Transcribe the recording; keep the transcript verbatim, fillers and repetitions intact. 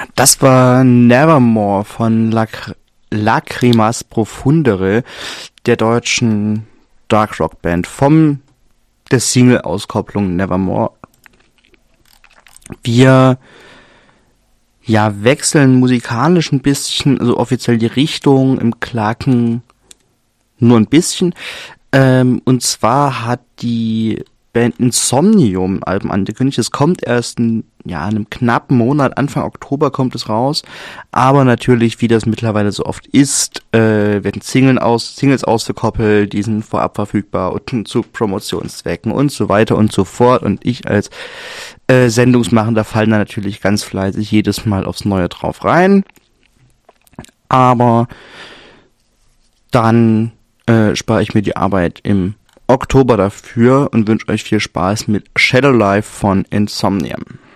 Das war Nevermore von Lac- Lacrimas Profundere, der deutschen Dark Rock Band, vom der Single-Auskopplung Nevermore. Wir ja wechseln musikalisch ein bisschen, also offiziell die Richtung, im Klacken nur ein bisschen. Ähm, und zwar hat die Band Insomnium Alben angekündigt. Es kommt erst in, ja, in einem knappen Monat, Anfang Oktober kommt es raus. Aber natürlich, wie das mittlerweile so oft ist, äh, werden Singles, aus, Singles ausgekoppelt, die sind vorab verfügbar und zu Promotionszwecken und so weiter und so fort. Und ich als äh, Sendungsmachender fallen da natürlich ganz fleißig jedes Mal aufs Neue drauf rein. Aber dann äh, spare ich mir die Arbeit im Oktober dafür und wünsche euch viel Spaß mit Shadow Life von Insomnium.